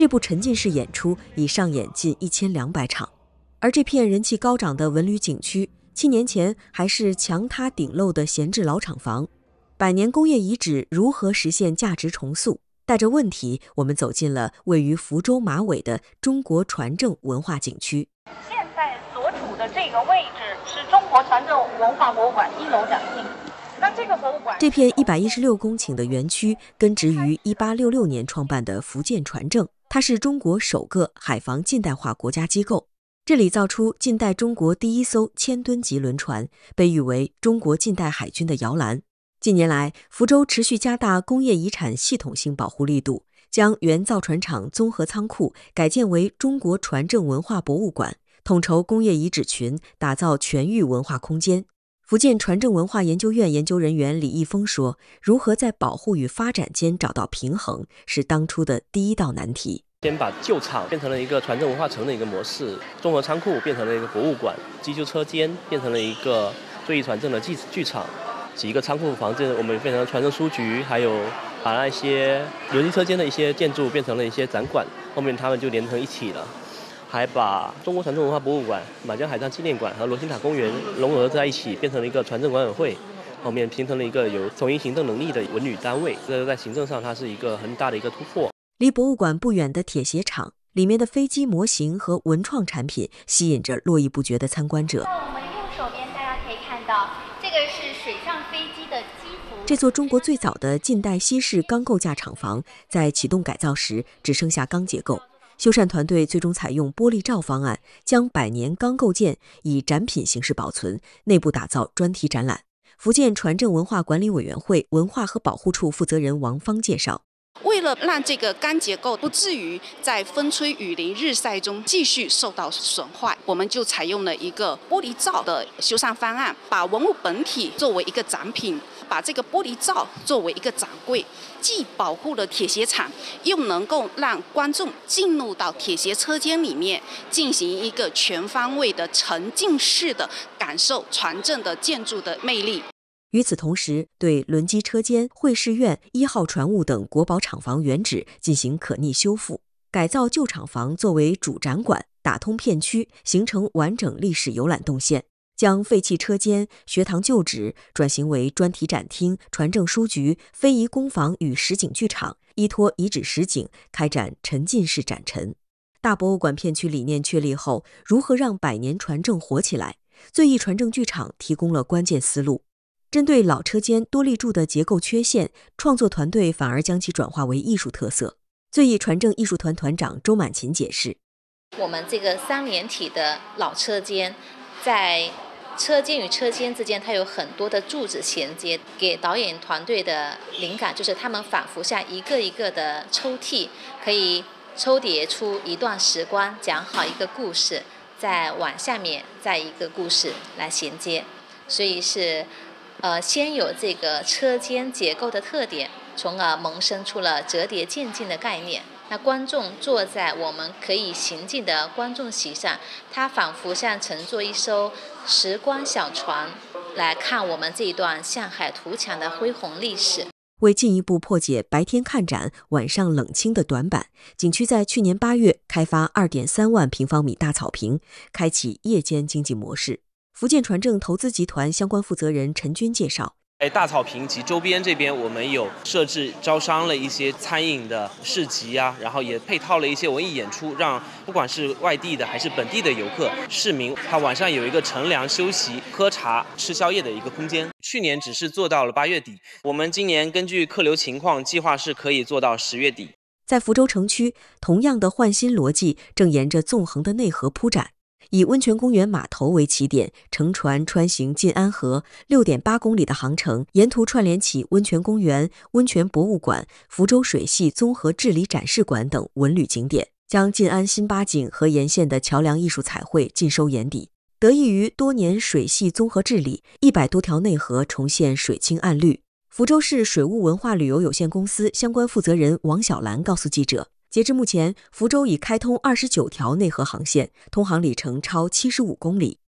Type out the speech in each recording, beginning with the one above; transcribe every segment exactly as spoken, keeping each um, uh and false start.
这部沉浸式演出已上演近一千两百场。而这片人气高涨的文旅景区，七年前还是墙塌顶漏的闲置老厂房。百年工业遗址如何实现价值重塑？带着问题，我们走进了位于福州马尾的中国船政文化景区。 现在所处的这个位置是中国船政文化博物馆一楼展厅。那这个博物馆， 这片一百一十六公顷的园区根植于一八六六年创办的福建船政，它是中国首个海防近代化国家机构。这里造出近代中国第一艘千吨级轮船，被誉为中国近代海军的摇篮。近年来，福州持续加大工业遗产系统性保护力度，将原造船厂综合仓库改建为中国船政文化博物馆，统筹工业遗址群，打造全域文化空间。福建船政文化研究院研究人员李义峰说，如何在保护与发展间找到平衡，是当初的第一道难题。 先把旧厂变成了一个船政文化城的一个模式，综合仓库变成了一个博物馆，机修车间变成了一个最义船政的剧剧场，几个仓库房子我们变成了船政书局，还有把那些轮机车间的一些建筑变成了一些展馆，后面他们就连成一起了。还把中国船政文化博物馆、满江海战纪念馆和罗星塔公园融合在一起，变成了一个船政管委会，后面形成了一个有统一行政能力的文旅单位。这在行政上它是一个很大的一个突破。 离博物馆不远的铁鞋厂，里面的飞机模型和文创产品吸引着络绎不绝的参观者。 在我们右手边，大家可以看到，这个是水上飞机的机服。 这座中国最早的近代西式钢构架厂房，在启动改造时只剩下钢结构。修缮团队最终采用玻璃罩方案，将百年钢构件以展品形式保存，内部打造专题展览。福建船政文化管理委员会文化和保护处负责人王芳介绍， 为了让这个钢结构不至于在风吹雨淋日晒中继续受到损坏，我们就采用了一个玻璃罩的修缮方案，把文物本体作为一个展品，把这个玻璃罩作为一个展柜，既保护了铁鞋厂，又能够让观众进入到铁鞋车间里面，进行一个全方位的沉浸式的感受船政的建筑的魅力。 与此同时，对轮机车间、会试院、一号船坞等国宝厂房原址进行可逆修复，改造旧厂房作为主展馆，打通片区，形成完整历史游览动线。将废弃车间、学堂旧址转型为专题展厅、船政书局、非遗工坊与实景剧场，依托遗址实景开展沉浸式展陈。大博物馆片区理念确立后，如何让百年船政活起来？最义船政剧场提供了关键思路。针对老车间多立柱的结构缺陷，创作团队反而将其转化为艺术特色。最义船政艺术团团长周满琴解释， 我们这个三连体的老车间，在车间与车间之间它有很多的柱子衔接，给导演团队的灵感就是他们仿佛像一个一个的抽屉，可以抽叠出一段时光，讲好一个故事，再往下面再一个故事来衔接。所以是呃，先有这个车间结构的特点，从而萌生出了折叠渐进的概念。那观众坐在我们可以行进的观众席上，他仿佛像乘坐一艘时光小船，来看我们这一段向海图强的恢宏历史。 为进一步破解白天看展、晚上冷清的短板，景区在去年八月开发 二点三万平方米大草坪，开启夜间经济模式。福建船政投资集团相关负责人陈军介绍， 在大草坪及周边这边，我们有设置招商了一些餐饮的市集啊，然后也配套了一些文艺演出，让不管是外地的还是本地的游客、市民，他晚上有一个乘凉休息、喝茶、吃宵夜的一个空间。去年只是做到了八月底，我们今年根据客流情况，计划是可以做到十月底。 在福州城区，同样的换新逻辑正沿着纵横的内河铺展。以温泉公园码头为起点，乘船穿行晋安河 六点八公里的航程，沿途串联起温泉公园、温泉博物馆、福州水系综合治理展示馆等文旅景点，将晋安新八景和沿线的桥梁艺术彩绘尽收眼底。得益于多年水系综合治理，一百多条内河重现水清岸绿。福州市水务文化旅游有限公司相关负责人王小兰告诉记者，截至目前，福州已开通二十九条内河航线，通航里程超七十五公里。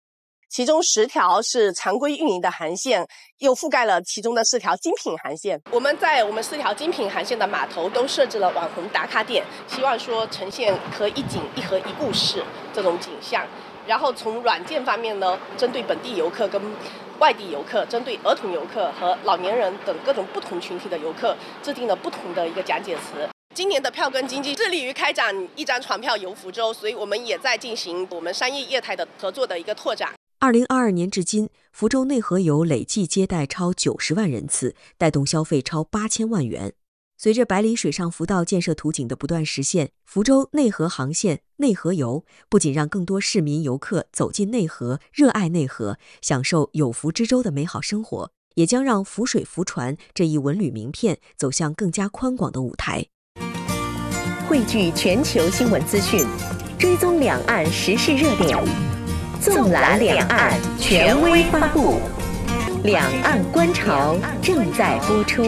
其中十条是常规运营的航线，又覆盖了其中的四条精品航线。我们在我们四条精品航线的码头都设置了网红打卡点，希望说呈现可一景一河一故事这种景象。然后从软件方面呢，针对本地游客跟外地游客，针对儿童游客和老年人等各种不同群体的游客，制定了不同的一个讲解词。今年的票根经济致力于开展一张船票游福州，所以我们也在进行我们商业业态的合作的一个拓展。 二零二二年至今，福州内河游累计接待超九十万人次，带动消费超八千万元。随着百里水上浮道建设图景的不断实现，福州内河航线内河游不仅让更多市民游客走进内河，热爱内河，享受有福之州的美好生活，也将让浮水浮船这一文旅名片走向更加宽广的舞台。 汇聚全球新闻资讯，追踪两岸时事热点，纵览两岸，权威发布。两岸观潮正在播出。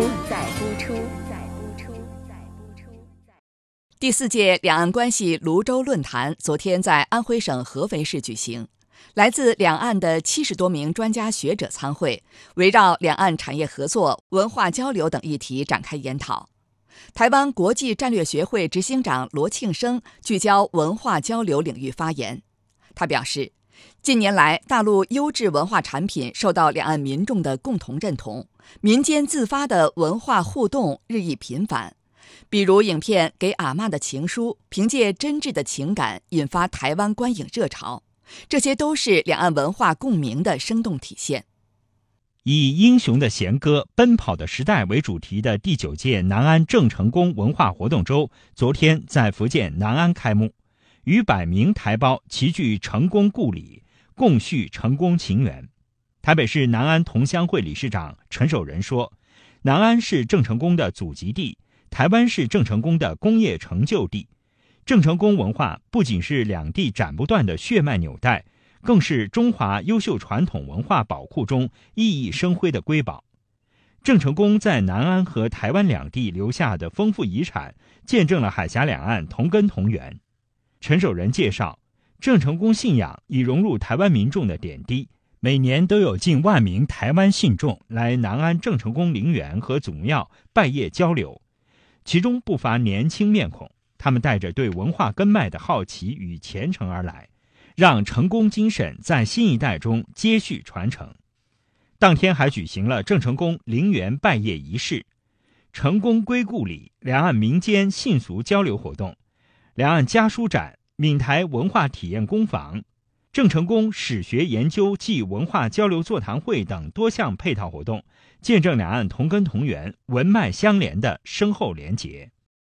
第四届两岸关系泸州论坛昨天在安徽省合肥市举行，来自两岸的七十多名专家学者参会，围绕两岸产业合作、文化交流等议题展开研讨。台湾国际战略学会执行长罗庆生聚焦文化交流领域发言，他表示，近年来大陆优质文化产品受到两岸民众的共同认同，民间自发的文化互动日益频繁。比如影片《给阿嬷的情书》，凭借真挚的情感引发台湾观影热潮，这些都是两岸文化共鸣的生动体现。 以英雄的弦歌、奔跑的时代为主题的第九届南安郑成功文化活动周昨天在福建南安开幕，逾百名台胞齐聚成功故里，共叙成功情缘。台北市南安同乡会理事长陈守仁说，南安是郑成功的祖籍地，台湾是郑成功的工业成就地，郑成功文化不仅是两地斩不断的血脉纽带，更是中华优秀传统文化宝库中熠熠生辉的瑰宝。郑成功在南安和台湾两地留下的丰富遗产，见证了海峡两岸同根同源。陈守仁介绍，郑成功信仰已融入台湾民众的点滴，每年都有近万名台湾信众来南安郑成功陵园和祖庙拜谒交流，其中不乏年轻面孔，他们带着对文化根脉的好奇与虔诚而来，让成功精神在新一代中接续传承。当天还举行了郑成功陵园拜谒仪式、成功归故里两岸民间信俗交流活动、两岸家书展、闽台文化体验工坊、郑成功史学研究暨文化交流座谈会等多项配套活动，见证两岸同根同源、文脉相连的深厚连结。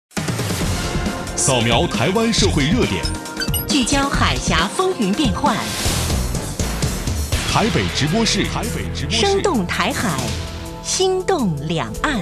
扫描台湾社会热点， 聚焦海峡风云变幻， 台北直播室，台北直播室， 生动台海，心动两岸。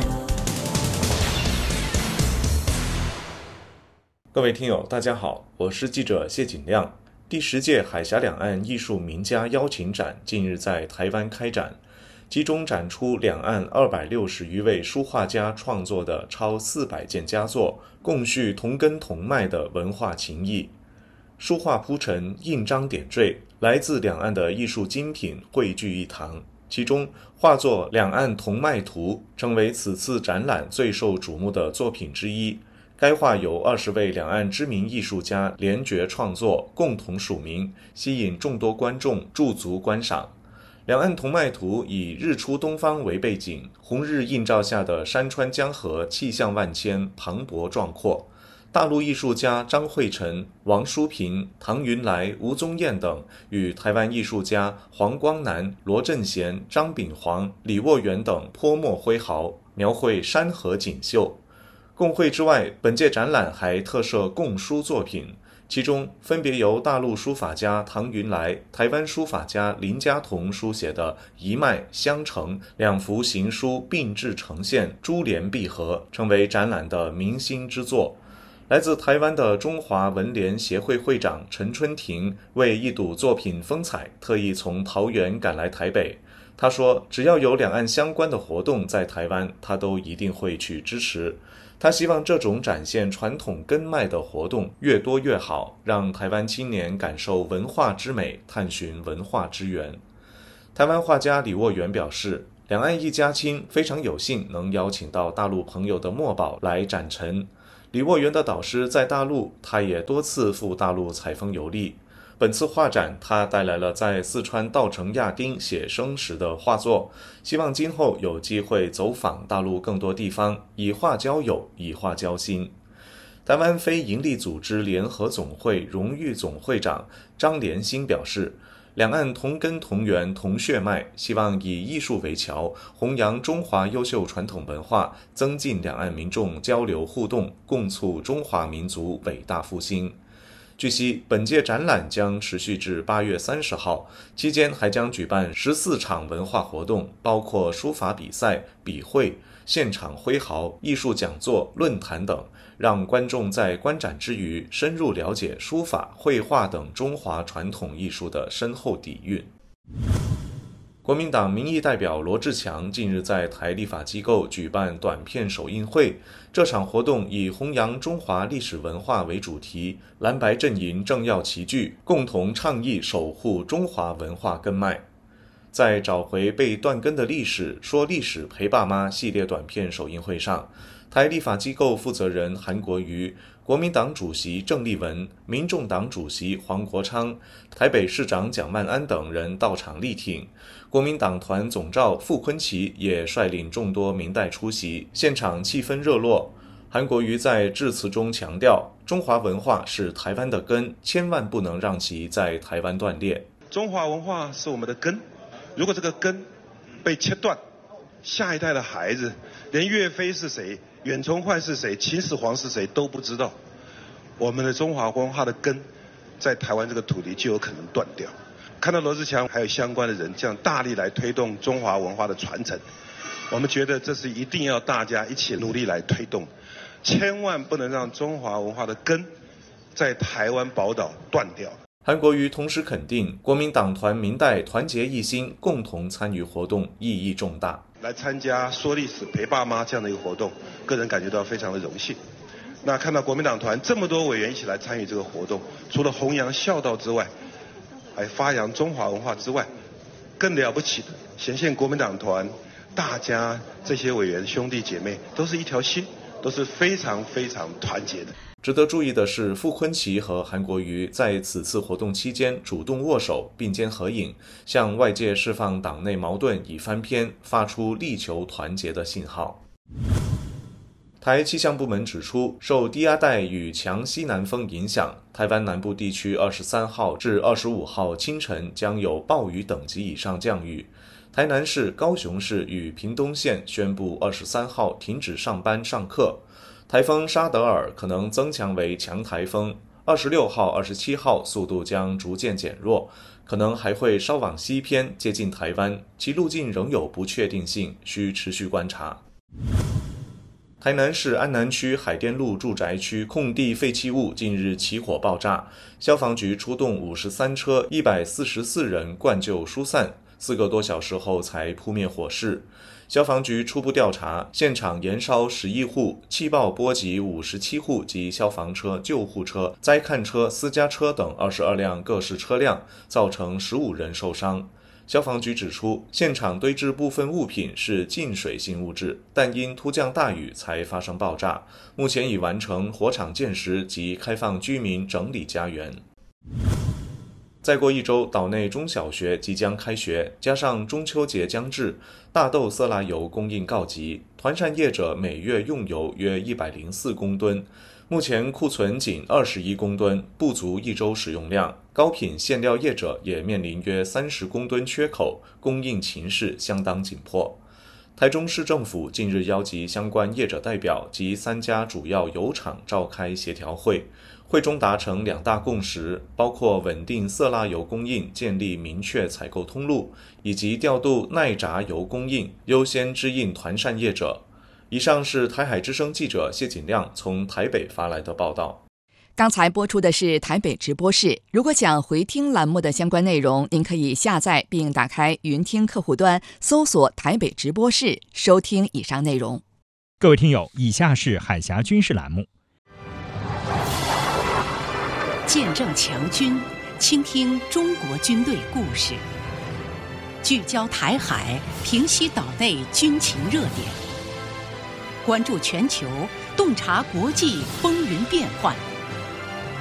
各位听友，大家好，我是记者谢景亮。第十届海峡两岸艺术名家邀请展近日在台湾开展，集中展出两岸二百六十余位书画家创作的超四百件佳作，共叙同根同脉的文化情谊。书画铺陈，印章点缀，来自两岸的艺术精品汇聚一堂。其中，画作《两岸同脉图》成为此次展览最受瞩目的作品之一。该画由二十位两岸知名艺术家联决创作，共同署名，吸引众多观众驻足观赏。两岸同脉图以日出东方为背景，红日映照下的山川江河气象万千，磅礴壮阔。大陆艺术家张惠成、王淑平、唐云来、吴宗彦等与台湾艺术家黄光南、罗正贤、张炳煌、李沃元等泼墨挥毫，描绘山河锦绣。共绘之外，本届展览还特设共书作品，其中分别由大陆书法家唐云来、台湾书法家林家彤书写的一脉相承两幅行书并置呈现，珠联璧合，成为展览的明星之作。来自台湾的中华文联协会会长陈春婷为一睹作品风采，特意从桃园赶来台北。 他说，只要有两岸相关的活动在台湾，他都一定会去支持。他希望这种展现传统根脉的活动越多越好，让台湾青年感受文化之美，探寻文化之源。台湾画家李沃元表示，两岸一家亲，非常有幸能邀请到大陆朋友的墨宝来展陈。李沃元的导师在大陆，他也多次赴大陆采风游历。本次画展，他带来了在四川稻城亚丁写生时的画作，希望今后有机会走访大陆更多地方，以画交友，以画交心。台湾非营利组织联合总会荣誉总会长张连兴表示，两岸同根同源同血脉，希望以艺术为桥，弘扬中华优秀传统文化，增进两岸民众交流互动，共促中华民族伟大复兴。据悉，本届展览将持续至八月三十号，期间还将举办十四场文化活动，包括书法比赛、笔会、现场挥毫、艺术讲座、论坛等，让观众在观展之余，深入了解书法、绘画等中华传统艺术的深厚底蕴。国民党民意代表罗志强近日在台立法机构举办短片首映会，这场活动以弘扬中华历史文化为主题，蓝白阵营政要齐聚，共同倡议守护中华文化根脉。在找回被断根的历史，说历史陪爸妈系列短片首映会上，台立法机构负责人韩国瑜、国民党主席郑丽文、民众党主席黄国昌、台北市长蒋万安等人到场力挺，国民党团总召傅昆萁也率领众多民代出席，现场气氛热络。韩国瑜在致辞中强调，中华文化是台湾的根，千万不能让其在台湾断裂。 中华文化是我们的根，如果这个根被切断，下一代的孩子连岳飞是谁、袁崇焕是谁、秦始皇是谁都不知道，我们的中华文化的根在台湾这个土地就有可能断掉。看到罗志强还有相关的人这样大力来推动中华文化的传承，我们觉得这是一定要大家一起努力来推动，千万不能让中华文化的根在台湾宝岛断掉。 韩国瑜同时肯定，国民党团民代团结一心，共同参与活动，意义重大。 来参加说历史陪爸妈这样的一个活动，个人感觉到非常的荣幸。那看到国民党团这么多委员一起来参与这个活动，除了弘扬孝道之外，还发扬中华文化之外，更了不起的显现国民党团大家这些委员兄弟姐妹都是一条心，都是非常非常团结的。 值得注意的是，傅昆萁和韩国瑜在此次活动期间主动握手，并肩合影，向外界释放党内矛盾已翻篇，发出力求团结的信号。台气象部门指出，受低压带与强西南风影响，台湾南部地区二十三号至二十五号清晨将有暴雨等级以上降雨。台南市、高雄市与屏东县宣布二十三号停止上班上课。台风沙德尔可能增强为强台风，二十六号、二十七号速度将逐渐减弱，可能还会稍往西偏接近台湾，其路径仍有不确定性，需持续观察。台南市安南区海淀路住宅区空地废弃物近日起火爆炸，消防局出动五十三车、一百四十四人灌救疏散，四个多小时后才扑灭火势。消防局初步调查，现场延烧十一户，气爆波及五十七户及消防车、救护车、灾看车、私家车等二十二辆各式车辆，造成十五人受伤。消防局指出，现场堆置部分物品是浸水性物质，但因突降大雨才发生爆炸。目前已完成火场建实及开放居民整理家园。再过一周，岛内中小学即将开学，加上中秋节将至，大豆色蜡油供应告急，团膳业者每月用油约一百零四公吨，目前库存仅二十一公吨，不足一周使用量。高品馅料业者也面临约三十公吨缺口，供应情势相当紧迫。台中市政府近日邀集相关业者代表及三家主要油厂召开协调会，会中达成两大共识，包括稳定色蜡油供应，建立明确采购通路，以及调度耐炸油供应，优先支应团膳业者。以上是台海之声记者谢锦亮从台北发来的报道。 刚才播出的是台北直播室。如果想回听栏目的相关内容，您可以下载并打开云听客户端，搜索台北直播室，收听以上内容。 各位听友，以下是海峡军事栏目。 见证强军，倾听中国军队故事，聚焦台海，平息岛内军情热点，关注全球，洞察国际风云变幻。